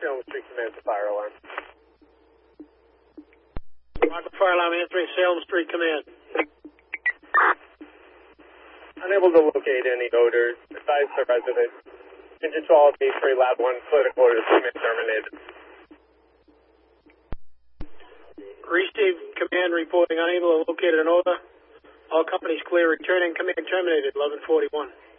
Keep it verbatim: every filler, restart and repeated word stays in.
Salem Street Command to fire alarm. Rockland Fire Alarm answering Salem Street Command. Unable to locate any odors. Advise the residents. Engine twelve, B three, Lab one, political orders have been terminated. Receive command reporting unable to locate an odor. All companies clear. Returning command terminated. eleven forty-one.